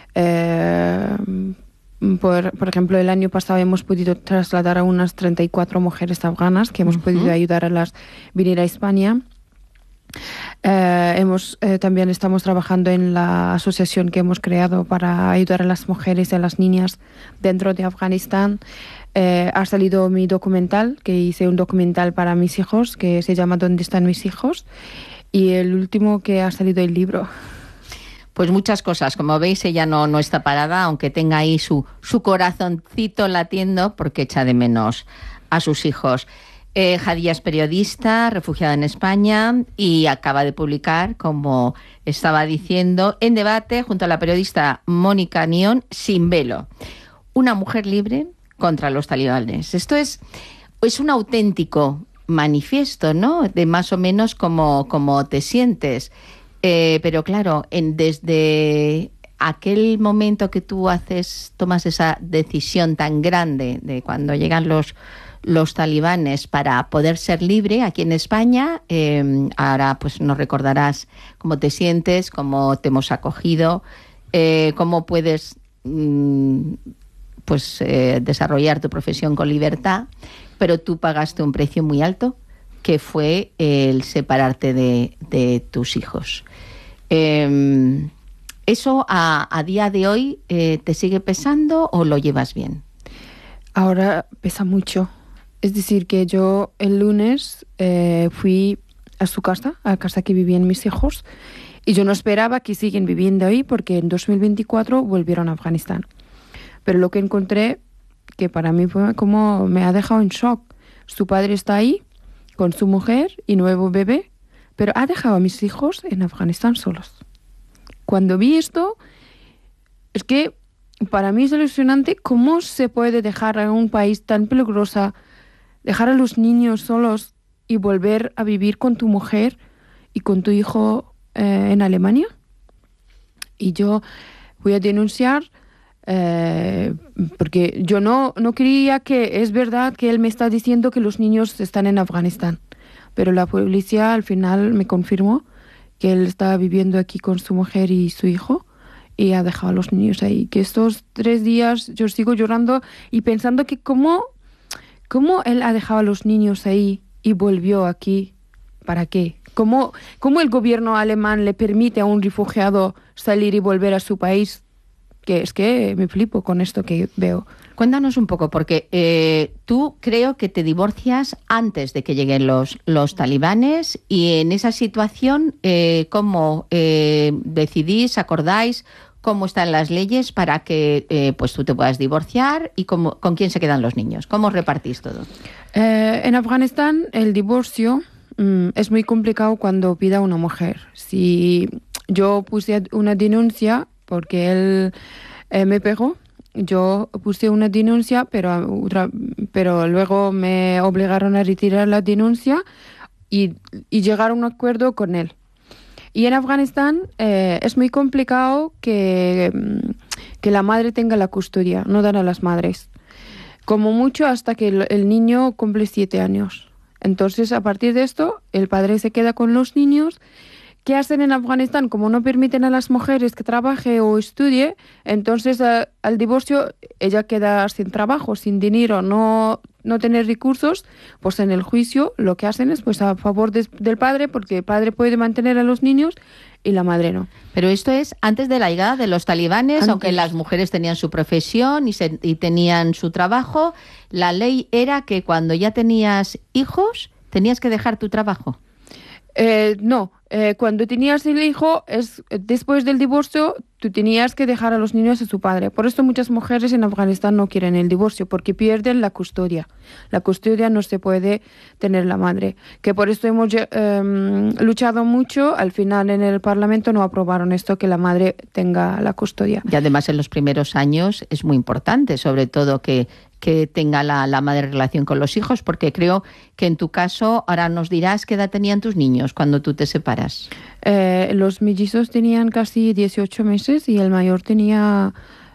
por ejemplo, el año pasado hemos podido trasladar a unas 34 mujeres afganas que hemos podido ayudar a venir a España. También estamos trabajando en la asociación que hemos creado para ayudar a las mujeres y a las niñas dentro de Afganistán. Ha salido mi documental, que hice un documental para mis hijos que se llama ¿Dónde están mis hijos? Y el último que ha salido el libro. Pues muchas cosas. Como veis, ella no está parada, aunque tenga ahí su corazoncito latiendo, porque echa de menos a sus hijos. Hadilla es periodista, refugiada en España, y acaba de publicar, como estaba diciendo, En debate, junto a la periodista Mónica Nión, Sin velo. Una mujer libre contra los talibanes. Esto es un auténtico manifiesto, ¿no? De más o menos cómo te sientes. Pero claro, desde aquel momento que tú tomas esa decisión tan grande de cuando llegan los talibanes para poder ser libre aquí en España, ahora pues nos recordarás cómo te sientes, cómo te hemos acogido, cómo puedes desarrollar tu profesión con libertad, pero tú pagaste un precio muy alto, que fue el separarte de tus hijos. ¿Eso a día de hoy te sigue pesando o lo llevas bien? Ahora pesa mucho. Es decir, que yo el lunes fui a su casa, a la casa que vivían mis hijos, y yo no esperaba que siguen viviendo ahí porque en 2024 volvieron a Afganistán. Pero lo que encontré, que para mí fue como me ha dejado en shock. Su padre está ahí con su mujer y nuevo bebé, pero ha dejado a mis hijos en Afganistán solos. Cuando vi esto, es que para mí es ilusionante cómo se puede dejar a un país tan peligroso, dejar a los niños solos y volver a vivir con tu mujer y con tu hijo en Alemania. Y yo voy a denunciar porque yo no creía que es verdad que él me está diciendo que los niños están en Afganistán. Pero la policía al final me confirmó que él estaba viviendo aquí con su mujer y su hijo y ha dejado a los niños ahí. Que estos 3 días yo sigo llorando y pensando que cómo él ha dejado a los niños ahí y volvió aquí. ¿Para qué? ¿Cómo el gobierno alemán le permite a un refugiado salir y volver a su país? Que es que me flipo con esto que veo. Cuéntanos un poco, porque tú creo que te divorcias antes de que lleguen los talibanes, y en esa situación, ¿cómo decidís, acordáis, cómo están las leyes para que pues tú te puedas divorciar y con quién se quedan los niños? ¿Cómo repartís todo? En Afganistán el divorcio es muy complicado cuando pida una mujer. Si yo puse una denuncia porque él me pegó, yo puse una denuncia, pero luego me obligaron a retirar la denuncia y llegar a un acuerdo con él. Y en Afganistán es muy complicado que la madre tenga la custodia, no dan a las madres. Como mucho hasta que el niño cumple 7 años. Entonces, a partir de esto, el padre se queda con los niños. ¿Qué hacen en Afganistán? Como no permiten a las mujeres que trabaje o estudie, entonces al divorcio ella queda sin trabajo, sin dinero, no tener recursos. Pues en el juicio lo que hacen es pues a favor del padre, porque el padre puede mantener a los niños y la madre no. Pero esto es antes de la llegada de los talibanes, antes. Aunque las mujeres tenían su profesión y tenían su trabajo, la ley era que cuando ya tenías hijos tenías que dejar tu trabajo. No, cuando tenías el hijo, después del divorcio, tú tenías que dejar a los niños a su padre. Por eso muchas mujeres en Afganistán no quieren el divorcio, porque pierden la custodia. La custodia no se puede tener la madre. Que por eso hemos luchado mucho. Al final en el Parlamento no aprobaron esto, que la madre tenga la custodia. Y además en los primeros años es muy importante, sobre todo que tenga la madre relación con los hijos, porque creo que en tu caso, ahora nos dirás qué edad tenían tus niños cuando tú te separas. Los mellizos tenían casi 18 meses y el mayor tenía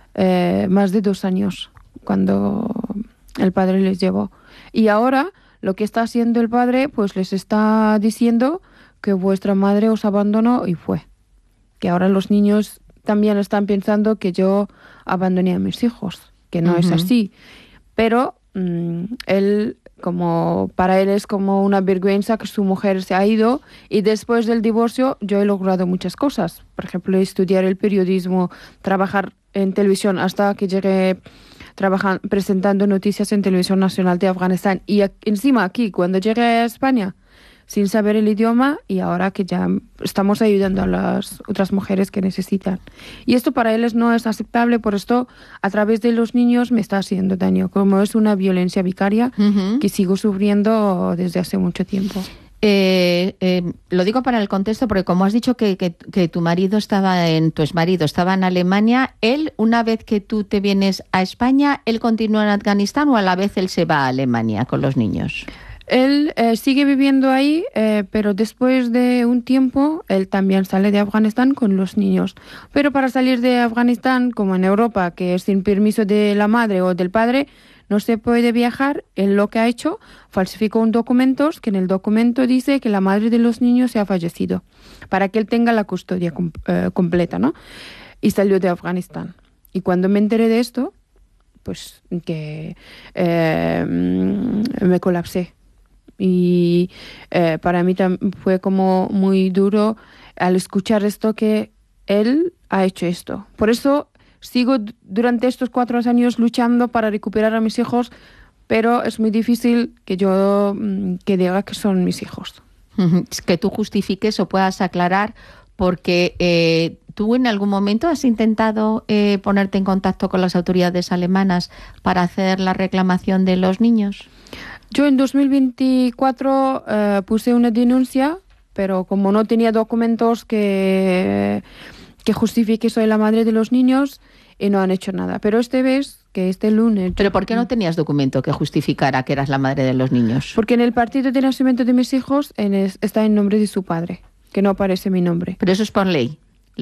más de 2 años cuando el padre les llevó. Y ahora lo que está haciendo el padre, pues les está diciendo que vuestra madre os abandonó y fue. Que ahora los niños también están pensando que yo abandoné a mis hijos, que no es así. Pero él, para él es como una vergüenza que su mujer se ha ido, y después del divorcio yo he logrado muchas cosas. Por ejemplo, estudiar el periodismo, trabajar en televisión hasta que llegué presentando noticias en Televisión Nacional de Afganistán. Y encima aquí, cuando llegué a España, sin saber el idioma, y ahora que ya estamos ayudando a las otras mujeres que necesitan. Y esto para él no es aceptable, por esto a través de los niños me está haciendo daño, como es una violencia vicaria que sigo sufriendo desde hace mucho tiempo. Lo digo para el contexto, porque como has dicho que tu exmarido estaba en Alemania, él, una vez que tú te vienes a España, ¿él continúa en Afganistán o a la vez él se va a Alemania con los niños? Él sigue viviendo ahí, pero después de un tiempo, él también sale de Afganistán con los niños. Pero para salir de Afganistán, como en Europa, que es sin permiso de la madre o del padre, no se puede viajar. Él lo que ha hecho, falsificó un documento, que en el documento dice que la madre de los niños se ha fallecido, para que él tenga la custodia completa, ¿no? Y salió de Afganistán. Y cuando me enteré de esto, pues que me colapsé. Y para mí fue como muy duro al escuchar esto, que él ha hecho esto. Por eso sigo durante estos 4 años luchando para recuperar a mis hijos, pero es muy difícil que yo que diga que son mis hijos. Que tú justifiques o puedas aclarar, porque ¿tú en algún momento has intentado ponerte en contacto con las autoridades alemanas para hacer la reclamación de los niños? Yo en 2024 puse una denuncia, pero como no tenía documentos que justifique que soy la madre de los niños, y no han hecho nada. Pero este lunes... ¿Pero por qué no tenías documento que justificara que eras la madre de los niños? Porque en el partido de nacimiento de mis hijos está en nombre de su padre, que no aparece mi nombre. Pero eso es por ley.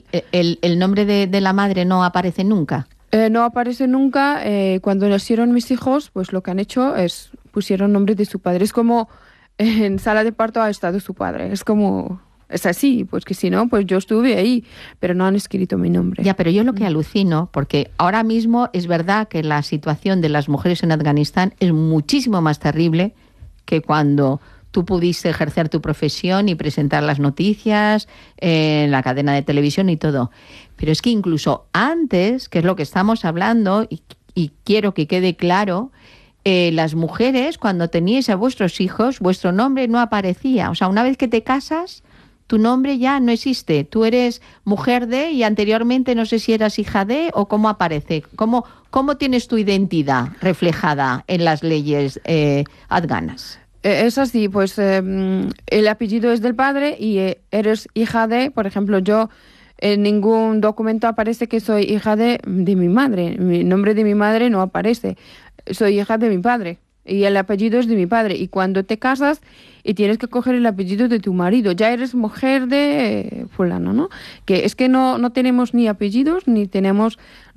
¿El nombre de la madre no aparece nunca? No aparece nunca. Cuando nacieron mis hijos, pues lo que han hecho es pusieron nombre de su padre. Es como en sala de parto ha estado su padre. Es así, pues que si no, pues yo estuve ahí, pero no han escrito mi nombre. Ya, pero yo lo que alucino, porque ahora mismo es verdad que la situación de las mujeres en Afganistán es muchísimo más terrible que cuando tú pudiste ejercer tu profesión y presentar las noticias en la cadena de televisión y todo. Pero es que incluso antes, que es lo que estamos hablando, y quiero que quede claro, las mujeres, cuando teníais a vuestros hijos, vuestro nombre no aparecía. O sea, una vez que te casas, tu nombre ya no existe. Tú eres mujer de, y anteriormente no sé si eras hija de, o cómo aparece. ¿Cómo tienes tu identidad reflejada en las leyes afganas? Es así, pues el apellido es del padre y eres hija de, por ejemplo, yo en ningún documento aparece que soy hija de mi madre. Mi nombre de mi madre no aparece. Soy hija de mi padre y el apellido es de mi padre. Y cuando te casas y tienes que coger el apellido de tu marido, ya eres mujer de fulano, ¿no? Que es que no tenemos ni apellidos no tenemos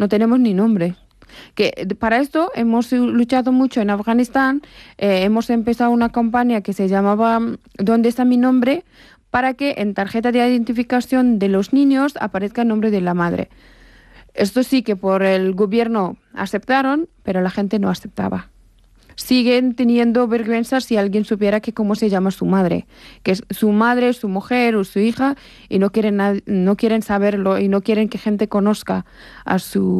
ni nombre. Que para esto hemos luchado mucho en Afganistán. Hemos empezado una campaña que se llamaba ¿Dónde está mi nombre?, para que en tarjeta de identificación de los niños aparezca el nombre de la madre. Esto sí que por el gobierno aceptaron, pero la gente no aceptaba. Siguen teniendo vergüenza si alguien supiera que cómo se llama su madre, que es su madre, su mujer o su hija, y no quieren saberlo y no quieren que gente conozca a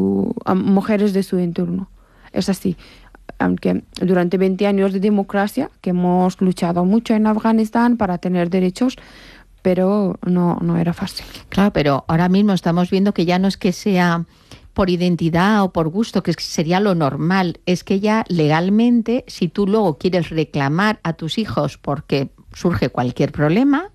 mujeres de su entorno. Es así. Aunque durante 20 años de democracia, que hemos luchado mucho en Afganistán para tener derechos, pero no era fácil. Claro, pero ahora mismo estamos viendo que ya no es que sea por identidad o por gusto, que sería lo normal, es que ya legalmente, si tú luego quieres reclamar a tus hijos porque surge cualquier problema,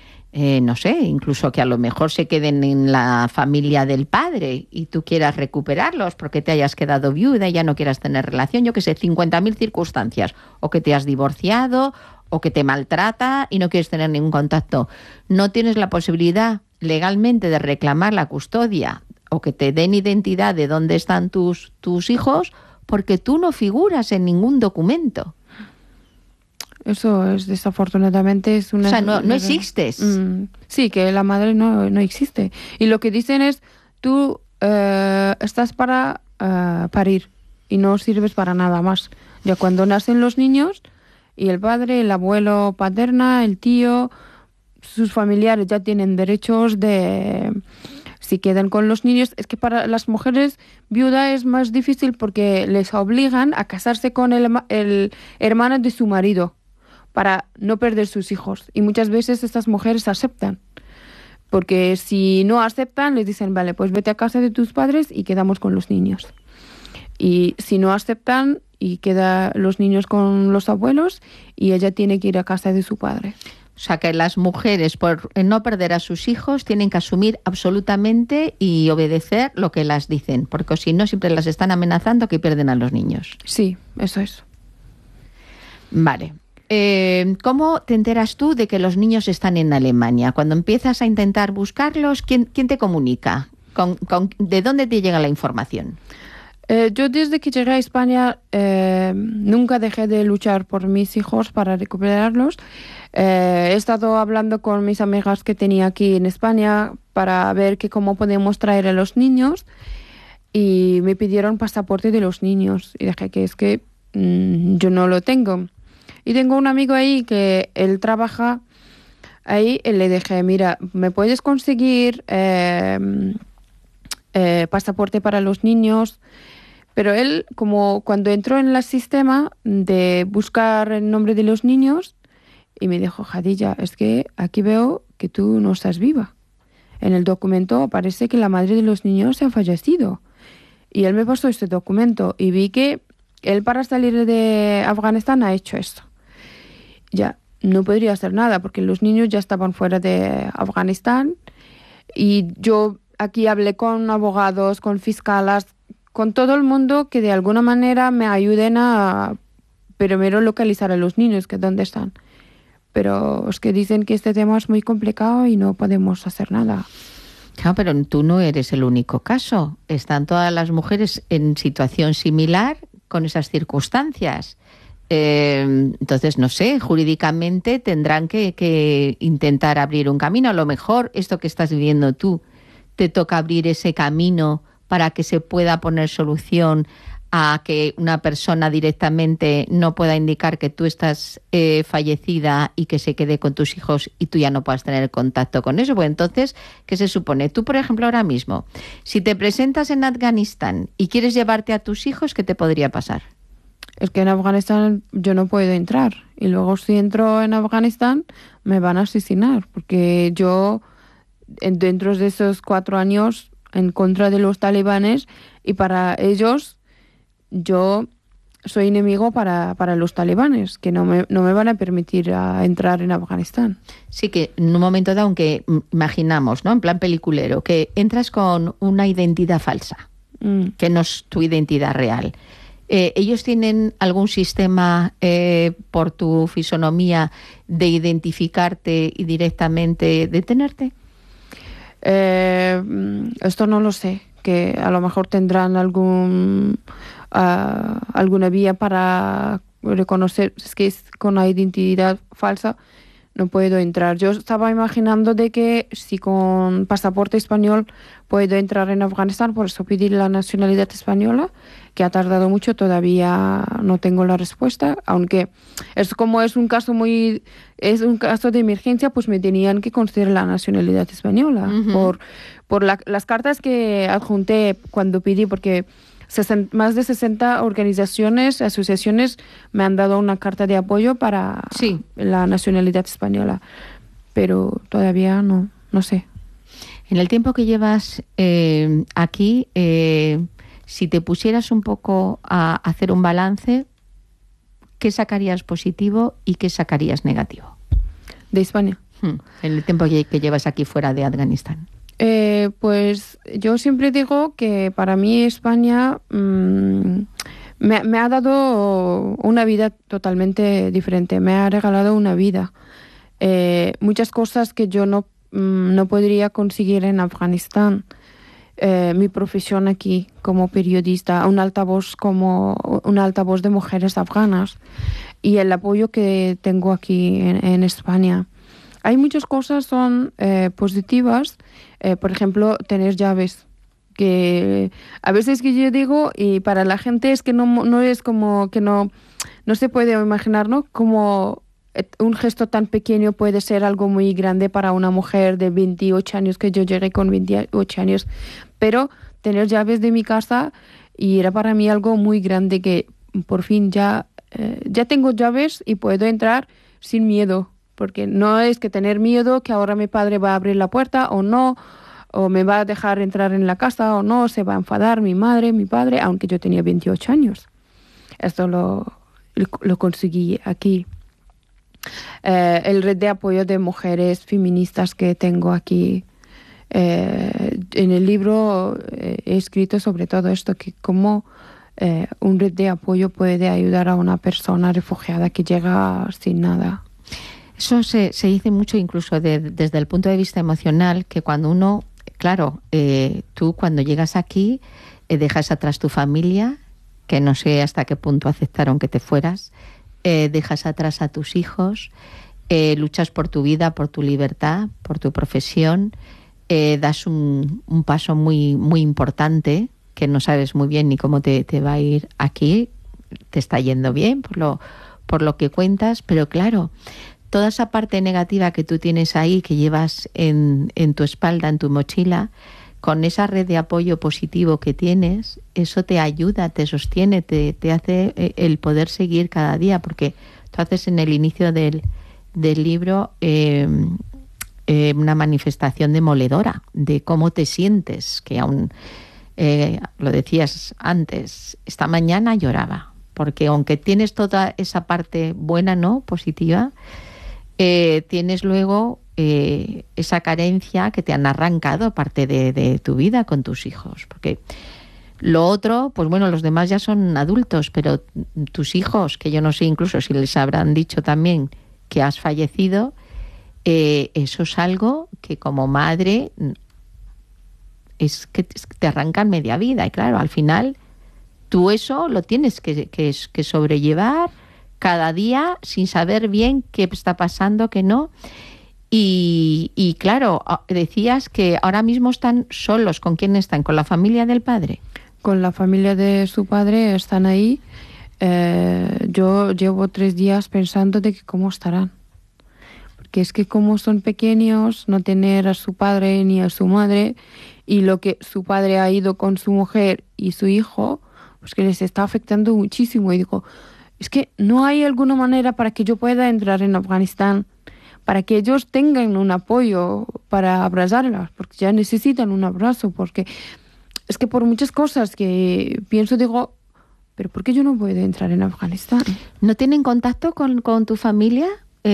no sé, incluso que a lo mejor se queden en la familia del padre y tú quieras recuperarlos porque te hayas quedado viuda y ya no quieras tener relación, yo qué sé, 50.000 circunstancias, o que te has divorciado, o que te maltrata y no quieres tener ningún contacto. No tienes la posibilidad legalmente de reclamar la custodia o que te den identidad de dónde están tus hijos porque tú no figuras en ningún documento. Eso es, desafortunadamente, es una... O sea, no existes. Sí, que la madre no existe. Y lo que dicen es, tú estás para parir y no sirves para nada más. Ya cuando nacen los niños y el padre, el abuelo paterna, el tío, sus familiares ya tienen derechos de... Si quedan con los niños, es que para las mujeres viudas es más difícil porque les obligan a casarse con el hermano de su marido para no perder sus hijos. Y muchas veces estas mujeres aceptan. Porque si no aceptan, les dicen, vale, pues vete a casa de tus padres y quedamos con los niños. Y si no aceptan, y quedan los niños con los abuelos, y ella tiene que ir a casa de su padre. O sea, que las mujeres, por no perder a sus hijos, tienen que asumir absolutamente y obedecer lo que las dicen, porque si no, siempre las están amenazando que pierden a los niños. Sí, eso es. Vale. ¿cómo te enteras tú de que los niños están en Alemania? Cuando empiezas a intentar buscarlos, ¿quién te comunica? ¿De dónde te llega la información? Yo desde que llegué a España nunca dejé de luchar por mis hijos para recuperarlos. He estado hablando con mis amigas que tenía aquí en España para ver cómo podemos traer a los niños y me pidieron pasaporte de los niños y dije que es que yo no lo tengo. Y tengo un amigo ahí que él trabaja ahí y le dije, mira, ¿me puedes conseguir pasaporte para los niños? Pero él, como cuando entró en el sistema de buscar el nombre de los niños, y me dijo, Jadilla, es que aquí veo que tú no estás viva. En el documento parece que la madre de los niños se ha fallecido. Y él me pasó este documento y vi que él para salir de Afganistán ha hecho esto. Ya no podría hacer nada porque los niños ya estaban fuera de Afganistán y yo aquí hablé con abogados, con fiscales, con todo el mundo que de alguna manera me ayuden a primero localizar a los niños, que dónde están. Pero es que dicen que este tema es muy complicado y no podemos hacer nada. Claro, pero tú no eres el único caso. Están todas las mujeres en situación similar con esas circunstancias. Entonces, no sé, jurídicamente tendrán que intentar abrir un camino. A lo mejor esto que estás viviendo tú, te toca abrir ese camino para que se pueda poner solución a que una persona directamente no pueda indicar que tú estás fallecida y que se quede con tus hijos y tú ya no puedas tener contacto con eso. Pues entonces, ¿qué se supone? Tú, por ejemplo, ahora mismo, si te presentas en Afganistán y quieres llevarte a tus hijos, ¿qué te podría pasar? Es que en Afganistán yo no puedo entrar y luego si entro en Afganistán me van a asesinar porque yo dentro de esos 4 años en contra de los talibanes y para ellos yo soy enemigo para los talibanes que no me van a permitir entrar en Afganistán. Sí, que en un momento dado, aunque imaginamos, ¿no? En plan peliculero, que entras con una identidad falsa, que no es tu identidad real. ¿Ellos tienen algún sistema por tu fisonomía de identificarte y directamente detenerte? Esto no lo sé, que a lo mejor tendrán alguna vía para reconocer, es que es con la identidad falsa no puedo entrar. Yo estaba imaginando de que si con pasaporte español puedo entrar en Afganistán, por eso pedir la nacionalidad española, que ha tardado mucho, todavía no tengo la respuesta, aunque es un caso de emergencia, pues me tenían que conceder la nacionalidad española por las cartas que adjunté cuando pedí, porque más de 60 organizaciones, asociaciones me han dado una carta de apoyo para la nacionalidad española, pero todavía no sé. En el tiempo que llevas aquí, si te pusieras un poco a hacer un balance, ¿qué sacarías positivo y qué sacarías negativo? De España. En el tiempo que llevas aquí fuera de Afganistán. Pues yo siempre digo que para mí España me ha dado una vida totalmente diferente, me ha regalado una vida. Muchas cosas que yo no podría conseguir en Afganistán. Mi profesión aquí como periodista, un altavoz de mujeres afganas y el apoyo que tengo aquí en España. Hay muchas cosas son positivas, por ejemplo, tener llaves, que a veces que yo digo, y para la gente es que no es como que no se puede imaginar, ¿no? Como un gesto tan pequeño puede ser algo muy grande para una mujer de 28 años, que yo llegué con 28 años, pero tener llaves de mi casa y era para mí algo muy grande que por fin ya tengo llaves y puedo entrar sin miedo. Porque no es que tener miedo que ahora mi padre va a abrir la puerta o no, o me va a dejar entrar en la casa o no, se va a enfadar mi madre, mi padre, aunque yo tenía 28 años. Esto lo conseguí aquí. El red de apoyo de mujeres feministas que tengo aquí. En el libro he escrito sobre todo esto, que cómo un red de apoyo puede ayudar a una persona refugiada que llega sin nada. Eso se dice mucho incluso desde el punto de vista emocional, que cuando uno, claro, tú cuando llegas aquí dejas atrás tu familia, que no sé hasta qué punto aceptaron que te fueras, dejas atrás a tus hijos, luchas por tu vida, por tu libertad, por tu profesión, das un paso muy, muy importante, que no sabes muy bien ni cómo te va a ir aquí. Te está yendo bien por lo que cuentas, pero claro, toda esa parte negativa que tú tienes ahí, que llevas en tu espalda, en tu mochila, con esa red de apoyo positivo que tienes, eso te ayuda, te sostiene, te hace el poder seguir cada día, porque tú haces en el inicio del libro una manifestación demoledora de cómo te sientes, que aún lo decías antes, esta mañana lloraba, porque aunque tienes toda esa parte buena, ¿no?, positiva, tienes luego esa carencia que te han arrancado parte de tu vida con tus hijos, porque lo otro, pues bueno, los demás ya son adultos, pero tus hijos, que yo no sé incluso si les habrán dicho también que has fallecido, eso es algo que como madre es que te arrancan media vida, y claro, al final tú eso lo tienes que sobrellevar cada día sin saber bien qué está pasando, qué no. Y claro, decías que ahora mismo están solos. ¿Con quién están? ¿Con la familia del padre? Con la familia de su padre están ahí. Yo llevo 3 días pensando de que cómo estarán. Porque es que como son pequeños, no tener a su padre ni a su madre, y lo que su padre ha ido con su mujer y su hijo, pues que les está afectando muchísimo. Y digo, es que no hay alguna manera para que yo pueda entrar en Afganistán, para que ellos tengan un apoyo para abrazarlas, porque ya necesitan un abrazo, porque es que por muchas cosas que pienso, digo, pero ¿por qué yo no puedo entrar en Afganistán? ¿No tienen contacto con tu familia?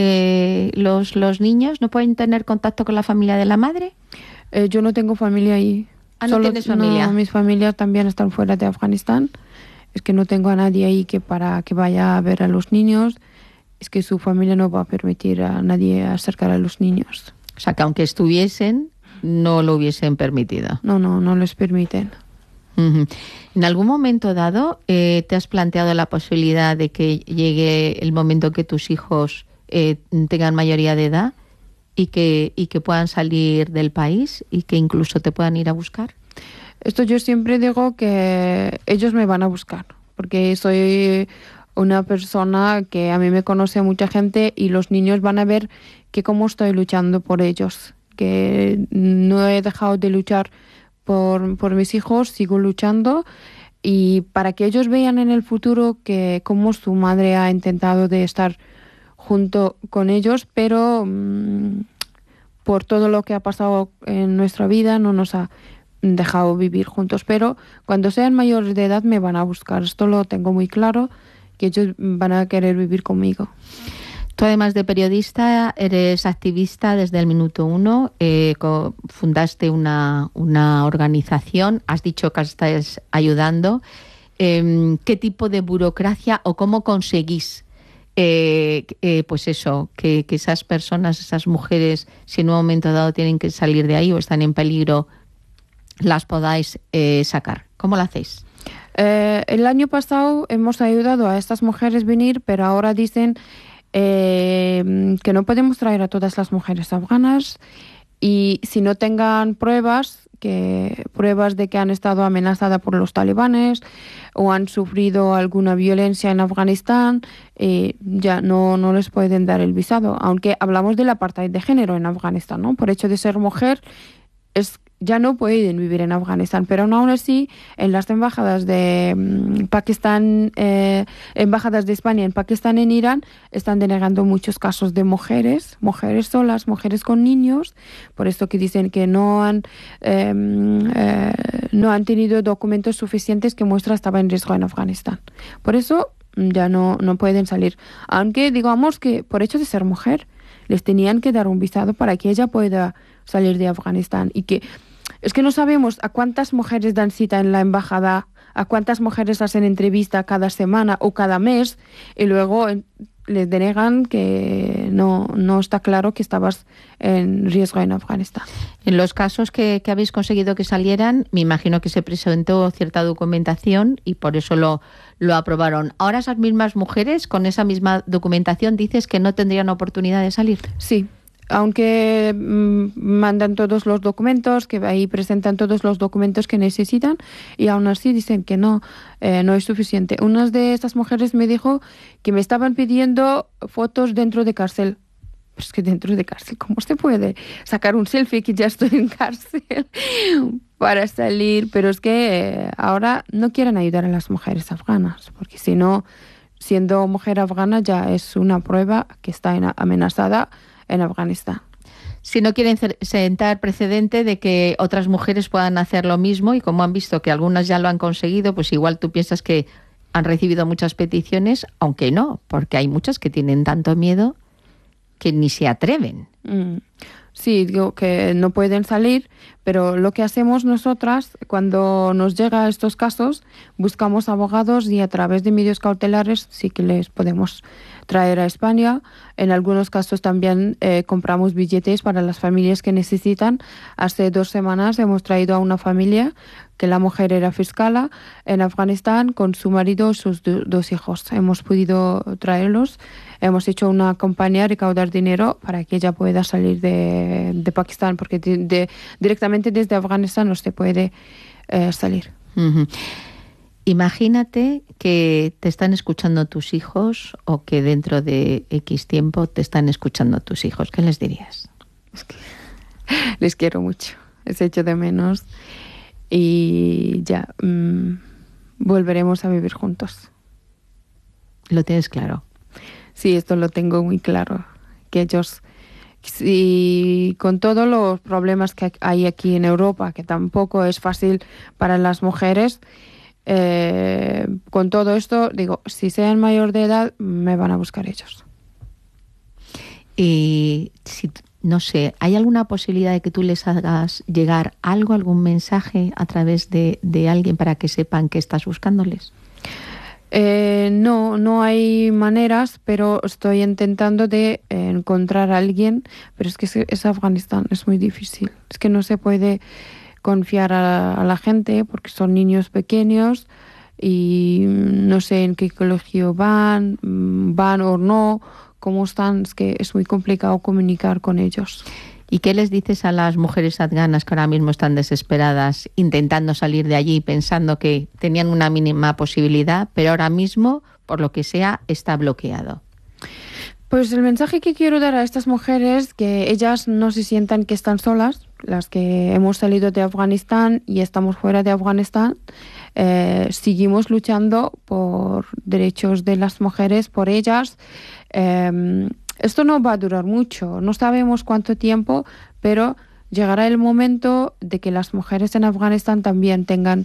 ¿Los niños no pueden tener contacto con la familia de la madre? Yo no tengo familia ahí. ¿Ah, no tienes familia? No, mis familias también están fuera de Afganistán. Es que no tengo a nadie ahí para que vaya a ver a los niños. Es que su familia no va a permitir a nadie acercar a los niños. O sea, que aunque estuviesen, no lo hubiesen permitido. No les permiten. Uh-huh. ¿En algún momento dado te has planteado la posibilidad de que llegue el momento que tus hijos tengan mayoría de edad y que puedan salir del país y que incluso te puedan ir a buscar? Esto yo siempre digo que ellos me van a buscar, porque soy una persona que a mí me conoce mucha gente, y los niños van a ver que cómo estoy luchando por ellos, que no he dejado de luchar por mis hijos, sigo luchando, y para que ellos vean en el futuro que cómo su madre ha intentado de estar junto con ellos, pero por todo lo que ha pasado en nuestra vida no nos ha dejado vivir juntos. Pero cuando sean mayores de edad me van a buscar, esto lo tengo muy claro, que ellos van a querer vivir conmigo. Tú, además de periodista, eres activista desde el minuto 1, fundaste una organización, has dicho que estás ayudando. ¿Qué tipo de burocracia o cómo conseguís pues eso, que esas personas, esas mujeres, si en un momento dado tienen que salir de ahí o están en peligro, las podáis sacar? ¿Cómo lo hacéis? El año pasado hemos ayudado a estas mujeres venir, pero ahora dicen que no podemos traer a todas las mujeres afganas, y si no tengan pruebas de que han estado amenazadas por los talibanes o han sufrido alguna violencia en Afganistán, ya no les pueden dar el visado. Aunque hablamos del apartheid de género en Afganistán, ¿no? Por hecho de ser mujer, ya no pueden vivir en Afganistán, pero aún así en las embajadas de Pakistán, embajadas de España en Pakistán, en Irán, están denegando muchos casos de mujeres solas, mujeres con niños, por esto que dicen que no han tenido documentos suficientes que muestran que estaba en riesgo en Afganistán. Por eso ya no pueden salir, aunque digamos que por hecho de ser mujer les tenían que dar un visado para que ella pueda salir de Afganistán. Y que es que no sabemos a cuántas mujeres dan cita en la embajada a cuántas mujeres hacen entrevista cada semana o cada mes y luego les denegan que no está claro que estabas en riesgo en Afganistán. En los casos que habéis conseguido que salieran, me imagino que se presentó cierta documentación y por eso lo aprobaron. Ahora esas mismas mujeres, con esa misma documentación, dices que no tendrían oportunidad de salir. Sí. Aunque mandan todos los documentos, que ahí presentan todos los documentos que necesitan y aún así dicen que no es suficiente. Una de estas mujeres me dijo que me estaban pidiendo fotos dentro de cárcel. Pero es que dentro de cárcel, ¿cómo se puede sacar un selfie que ya estoy en cárcel para salir? Pero es que ahora no quieren ayudar a las mujeres afganas, porque si no, siendo mujer afgana ya es una prueba que está amenazada en Afganistán. Si no quieren sentar precedente de que otras mujeres puedan hacer lo mismo y como han visto que algunas ya lo han conseguido, pues igual tú piensas que han recibido muchas peticiones, aunque no, porque hay muchas que tienen tanto miedo que ni se atreven. Sí, digo que no pueden salir, pero lo que hacemos nosotras cuando nos llega a estos casos, buscamos abogados y a través de medios cautelares sí que les podemos traer a España. En algunos casos también compramos billetes para las familias que necesitan. Hace 2 semanas hemos traído a una familia que la mujer era fiscala en Afganistán con su marido y sus 2 hijos. Hemos podido traerlos. Hemos hecho una campaña, recaudar dinero para que ella pueda salir de Pakistán, porque directamente desde Afganistán no se puede salir. Uh-huh. Imagínate que te están escuchando tus hijos o que dentro de X tiempo te están escuchando tus hijos. ¿Qué les dirías? Es que les quiero mucho, les echo de menos y ya volveremos a vivir juntos. ¿Lo tienes claro? Sí, esto lo tengo muy claro, que ellos, y con todos los problemas que hay aquí en Europa, que tampoco es fácil para las mujeres, con todo esto, digo, si sean mayor de edad, me van a buscar ellos. Y si, no sé, ¿hay alguna posibilidad de que tú les hagas llegar algo, algún mensaje a través de alguien para que sepan que estás buscándoles? No hay maneras, pero estoy intentando de encontrar a alguien, pero es que es Afganistán, es muy difícil. Es que no se puede confiar a la gente porque son niños pequeños y no sé en qué colegio van o no, cómo están, es que es muy complicado comunicar con ellos. ¿Y qué les dices a las mujeres afganas que ahora mismo están desesperadas, intentando salir de allí, pensando que tenían una mínima posibilidad, pero ahora mismo, por lo que sea, está bloqueado? Pues el mensaje que quiero dar a estas mujeres, que ellas no se sientan que están solas, las que hemos salido de Afganistán y estamos fuera de Afganistán, seguimos luchando por derechos de las mujeres, por ellas. Esto no va a durar mucho, no sabemos cuánto tiempo, pero llegará el momento de que las mujeres en Afganistán también tengan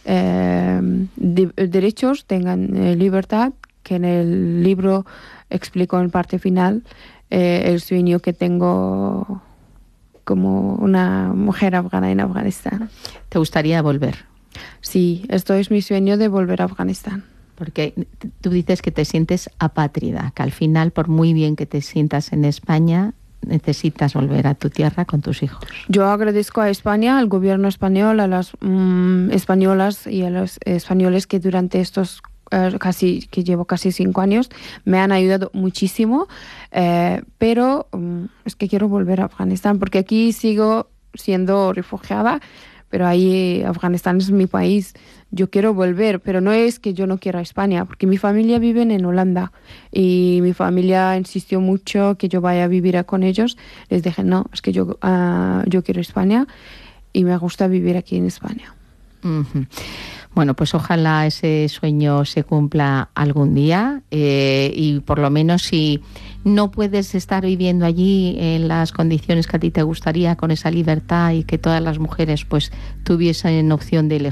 derechos, tengan libertad, que en el libro explico en parte final el sueño que tengo como una mujer afgana en Afganistán. ¿Te gustaría volver? Sí, esto es mi sueño de volver a Afganistán. Porque tú dices que te sientes apátrida, que al final, por muy bien que te sientas en España, necesitas volver a tu tierra con tus hijos. Yo agradezco a España, al gobierno español, a las españolas y a los españoles que durante estos que llevo casi 5 años, me han ayudado muchísimo, pero es que quiero volver a Afganistán, porque aquí sigo siendo refugiada, pero ahí Afganistán es mi país. Yo quiero volver, pero no es que yo no quiera España, porque mi familia vive en Holanda y mi familia insistió mucho que yo vaya a vivir con ellos. Les dije, no, es que yo quiero España y me gusta vivir aquí en España. Uh-huh. Bueno, pues ojalá ese sueño se cumpla algún día y por lo menos si no puedes estar viviendo allí en las condiciones que a ti te gustaría, con esa libertad y que todas las mujeres pues tuviesen opción de elegir